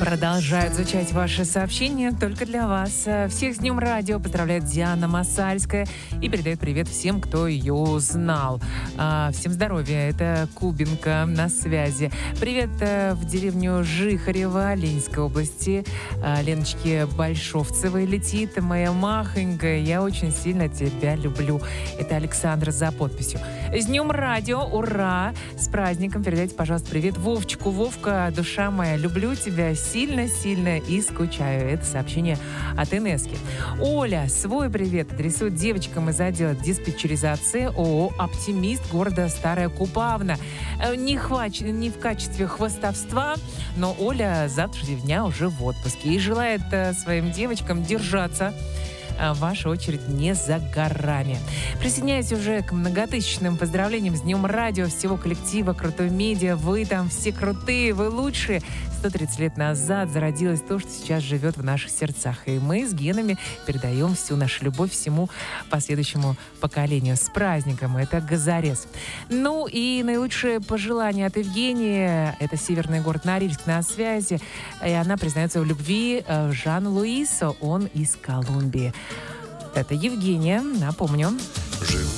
Продолжаю изучать ваши сообщения только для вас. Всех с Днем Радио поздравляет Диана Масальская и передает привет всем, кто ее узнал. Всем здоровья, это Кубинка на связи. Привет в деревню Жихарево Ленинской области. Леночке Большовцевой летит: моя махонька, я очень сильно тебя люблю. Это Александра за подписью. С Днем Радио, ура! С праздником передайте, пожалуйста, привет Вовчику. Вовка, душа моя, люблю тебя сильно-сильно и скучаю. Это сообщение от Инески. Оля свой привет адресует девочкам из отдела диспетчеризации ООО «Оптимист» города Старая Купавна. Не в качестве хвастовства, но Оля с завтрашнего дня уже в отпуске и желает своим девочкам держаться. Ваша очередь не за горами. Присоединяюсь уже к многотысячным поздравлениям с Днем Радио всего коллектива Крутой Медиа. Вы там все крутые, вы лучшие. 130 лет назад зародилось то, что сейчас живет в наших сердцах. И мы с генами передаем всю нашу любовь всему последующему поколению. С праздником! Это Газорез. Ну и наилучшее пожелание от Евгении. Это северный город Норильск на связи. И она признается в любви Жану Луису. Он из Колумбии. Это Евгения, напомню. Жил